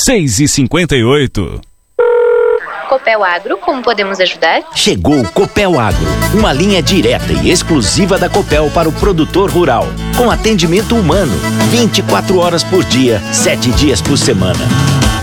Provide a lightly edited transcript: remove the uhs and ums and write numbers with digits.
6h58. Copel Agro, como podemos ajudar? Chegou o Copel Agro, uma linha direta e exclusiva da Copel para o produtor rural, com atendimento humano, 24 horas por dia, 7 dias por semana.